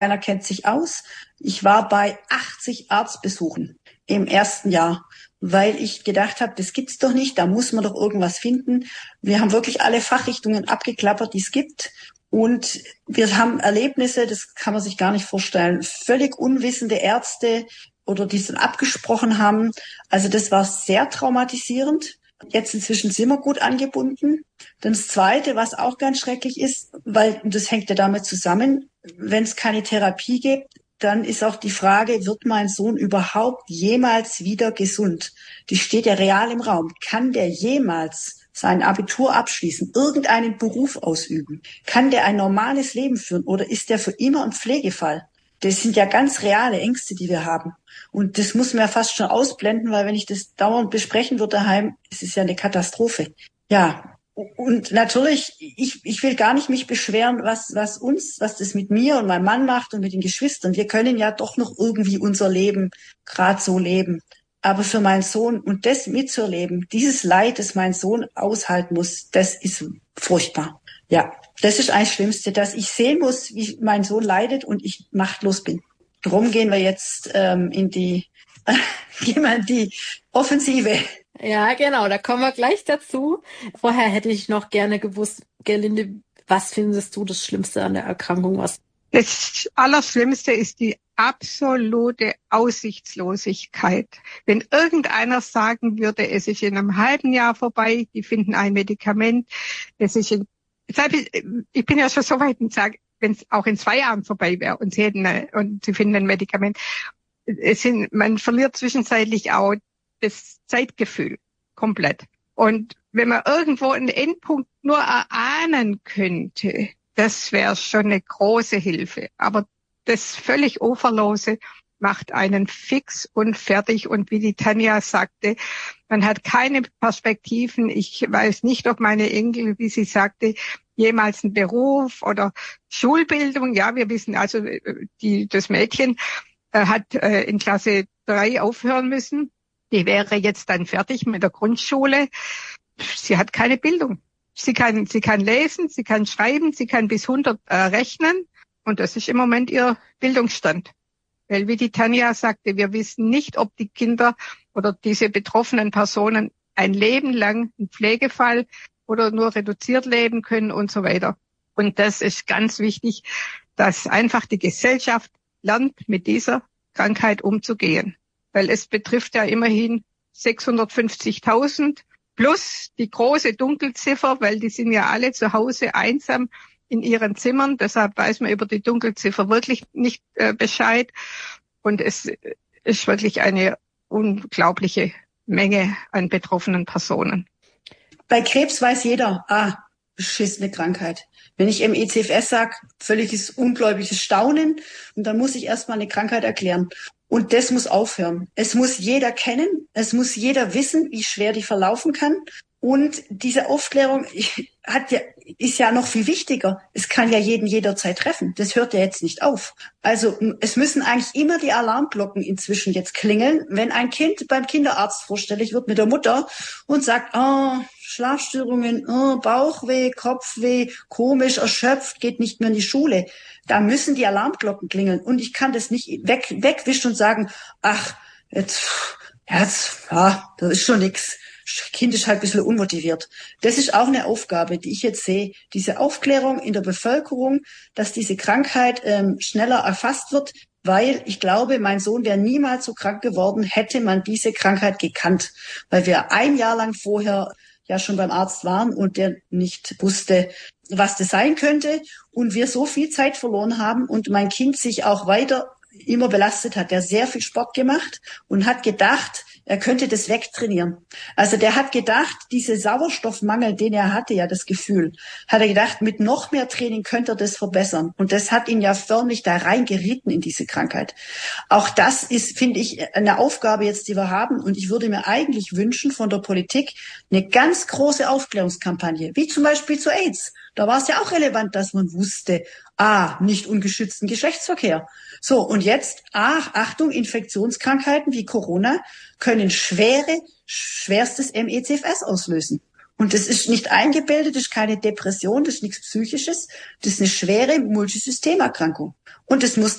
Keiner kennt sich aus. Ich war bei 80 Arztbesuchen im ersten Jahr, weil ich gedacht habe, das gibt's doch nicht, da muss man doch irgendwas finden. Wir haben wirklich alle Fachrichtungen abgeklappert, die es gibt. Und wir haben Erlebnisse, das kann man sich gar nicht vorstellen, völlig unwissende Ärzte oder die es dann abgesprochen haben. Also das war sehr traumatisierend. Jetzt inzwischen sind wir gut angebunden. Dann das Zweite, was auch ganz schrecklich ist, weil das hängt ja damit zusammen, wenn es keine Therapie gibt, dann ist auch die Frage, wird mein Sohn überhaupt jemals wieder gesund? Die steht ja real im Raum. Kann der jemals sein Abitur abschließen, irgendeinen Beruf ausüben? Kann der ein normales Leben führen oder ist der für immer ein Pflegefall? Das sind ja ganz reale Ängste, die wir haben. Und das muss man ja fast schon ausblenden, weil wenn ich das dauernd besprechen würde daheim, es ist ja eine Katastrophe. Ja, und natürlich, ich will gar nicht mich beschweren, was das mit mir und meinem Mann macht und mit den Geschwistern. Wir können ja doch noch irgendwie unser Leben gerade so leben. Aber für meinen Sohn und das mitzuerleben, dieses Leid, das mein Sohn aushalten muss, das ist furchtbar. Ja, das ist eigentlich das Schlimmste, dass ich sehen muss, wie mein Sohn leidet und ich machtlos bin. Drum gehen wir jetzt in die Offensive. Ja, genau, da kommen wir gleich dazu. Vorher hätte ich noch gerne gewusst, Gerlinde, was findest du das Schlimmste an der Erkrankung? Das Allerschlimmste ist die absolute Aussichtslosigkeit. Wenn irgendeiner sagen würde, es ist in einem halben Jahr vorbei, die finden ein Medikament, ich bin ja schon so weit und sage, wenn es auch in 2 Jahren vorbei wäre und sie finden ein Medikament, man verliert zwischenzeitlich auch das Zeitgefühl komplett. Und wenn man irgendwo einen Endpunkt nur erahnen könnte, das wäre schon eine große Hilfe. Aber das völlig Uferlose macht einen fix und fertig. Und wie die Tanja sagte, man hat keine Perspektiven. Ich weiß nicht, ob meine Enkel, wie sie sagte, jemals einen Beruf oder Schulbildung. Ja, wir wissen also, das Mädchen hat in Klasse 3 aufhören müssen. Die wäre jetzt dann fertig mit der Grundschule. Sie hat keine Bildung. Sie kann lesen, sie kann schreiben, sie kann bis 100 rechnen. Und das ist im Moment ihr Bildungsstand. Weil, wie die Tanja sagte, wir wissen nicht, ob die Kinder oder diese betroffenen Personen ein Leben lang ein Pflegefall oder nur reduziert leben können und so weiter. Und das ist ganz wichtig, dass einfach die Gesellschaft lernt, mit dieser Krankheit umzugehen. Weil es betrifft ja immerhin 650.000 plus die große Dunkelziffer, weil die sind ja alle zu Hause einsam in ihren Zimmern. Deshalb weiß man über die Dunkelziffer wirklich nicht Bescheid. Und es ist wirklich eine unglaubliche Menge an betroffenen Personen. Bei Krebs weiß jeder, beschissene Krankheit. Wenn ich ME/CFS sage, völliges ungläubiges Staunen und dann muss ich erstmal eine Krankheit erklären. Und das muss aufhören. Es muss jeder kennen, es muss jeder wissen, wie schwer die verlaufen kann. Und diese Aufklärung ist ja noch viel wichtiger. Es kann ja jeden jederzeit treffen. Das hört ja jetzt nicht auf. Also es müssen eigentlich immer die Alarmglocken inzwischen jetzt klingeln, wenn ein Kind beim Kinderarzt vorstellig wird mit der Mutter und sagt, Schlafstörungen, Bauchweh, Kopfweh, komisch, erschöpft, geht nicht mehr in die Schule. Da müssen die Alarmglocken klingeln. Und ich kann das nicht wegwischen und sagen, das ist schon nix. Kind ist halt ein bisschen unmotiviert. Das ist auch eine Aufgabe, die ich jetzt sehe. Diese Aufklärung in der Bevölkerung, dass diese Krankheit schneller erfasst wird, weil ich glaube, mein Sohn wäre niemals so krank geworden, hätte man diese Krankheit gekannt. Weil wir 1 Jahr lang vorher ja schon beim Arzt waren und der nicht wusste, was das sein könnte. Und wir so viel Zeit verloren haben und mein Kind sich auch weiter immer belastet hat. Der hat sehr viel Sport gemacht und hat gedacht, er könnte das wegtrainieren. Also der hat gedacht, diese Sauerstoffmangel, den er hatte, ja das Gefühl, hat er gedacht, mit noch mehr Training könnte er das verbessern. Und das hat ihn ja förmlich da reingeritten in diese Krankheit. Auch das ist, finde ich, eine Aufgabe jetzt, die wir haben. Und ich würde mir eigentlich wünschen von der Politik eine ganz große Aufklärungskampagne, wie zum Beispiel zu AIDS. Da war es ja auch relevant, dass man wusste, nicht ungeschützten Geschlechtsverkehr. So, und jetzt, Achtung, Infektionskrankheiten wie Corona können schwerstes ME/CFS auslösen. Und das ist nicht eingebildet, das ist keine Depression, das ist nichts Psychisches, das ist eine schwere Multisystemerkrankung. Und das muss